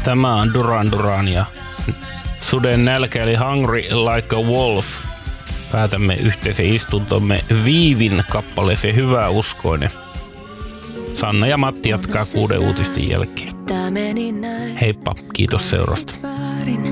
Tämä on Duran Duran ja Suden nälkä eli Hungry Like a Wolf. Päätämme yhteisen istuntomme Viivin kappaleeseen Hyvä uskoinen. Sanna ja Matti jatkaa 6 uutisten jälkeen. Heippa, kiitos seurasta.